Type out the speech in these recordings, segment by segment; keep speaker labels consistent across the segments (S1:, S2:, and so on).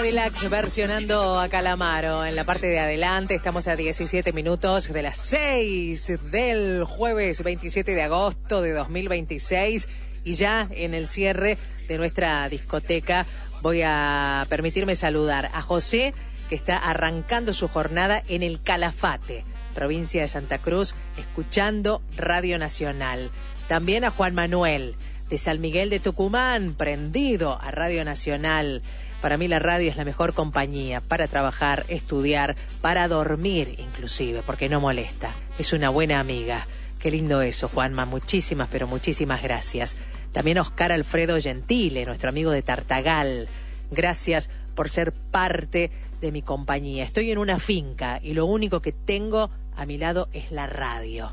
S1: Cadillacs versionando a Calamaro en la parte de adelante. Estamos a 17 minutos de las 6 del jueves 27 de agosto de 2026 y ya en el cierre de nuestra discoteca voy a permitirme saludar a José, que está arrancando su jornada en el Calafate, provincia de Santa Cruz, escuchando Radio Nacional. También a Juan Manuel, de San Miguel de Tucumán, prendido a Radio Nacional. Para mí la radio es la mejor compañía para trabajar, estudiar, para dormir inclusive, porque no molesta. Es una buena amiga. Qué lindo eso, Juanma. Muchísimas, pero muchísimas gracias. También Oscar Alfredo Gentile, nuestro amigo de Tartagal. Gracias por ser parte de mi compañía. Estoy en una finca y lo único que tengo a mi lado es la radio.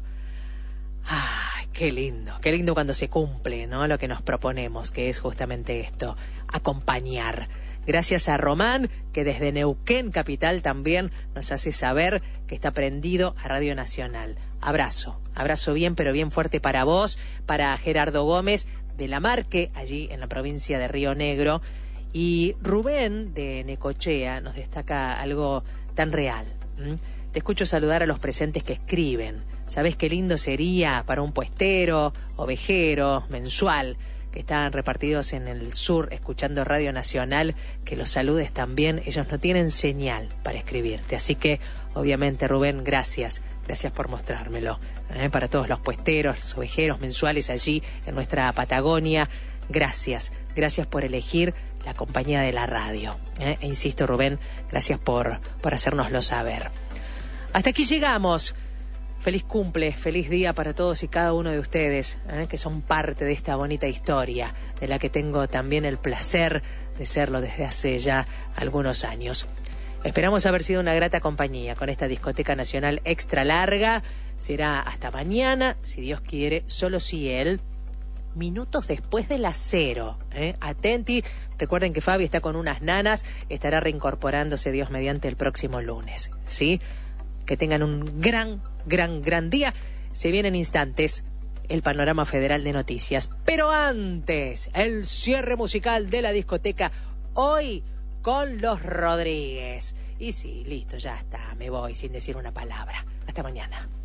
S1: ¡Ay, qué lindo cuando se cumple, ¿no? Lo que nos proponemos, que es justamente esto, acompañar. Gracias a Román, que desde Neuquén Capital también nos hace saber que está prendido a Radio Nacional. Abrazo bien, pero bien fuerte para vos, para Gerardo Gómez de La Marque, allí en la provincia de Río Negro. Y Rubén de Necochea nos destaca algo tan real. Te escucho saludar a los presentes que escriben. ¿Sabés qué lindo sería para un puestero, ovejero, mensual, que están repartidos en el sur escuchando Radio Nacional, que los saludes también? Ellos no tienen señal para escribirte. Así que, obviamente, Rubén, gracias por mostrármelo. Para todos los puesteros, ovejeros, mensuales allí en nuestra Patagonia, gracias por elegir la compañía de la radio. E insisto, Rubén, gracias por hacérnoslo saber. Hasta aquí llegamos. Feliz cumple, feliz día para todos y cada uno de ustedes, que son parte de esta bonita historia, de la que tengo también el placer de serlo desde hace ya algunos años. Esperamos haber sido una grata compañía con esta discoteca nacional extra larga. Será hasta mañana, si Dios quiere, solo si Él, minutos después de las 0. Atenti, recuerden que Fabi está con unas nanas, estará reincorporándose Dios mediante el próximo lunes, ¿sí? Que tengan un gran día. Se vienen instantes el panorama federal de noticias. Pero antes, el cierre musical de la discoteca. Hoy con Los Rodríguez. Y sí, listo, ya está. Me voy sin decir una palabra. Hasta mañana.